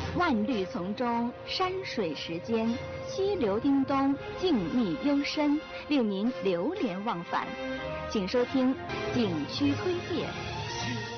万绿丛中，山水时间，溪流叮咚，静谧幽深，令您流连忘返。请收听景区推荐。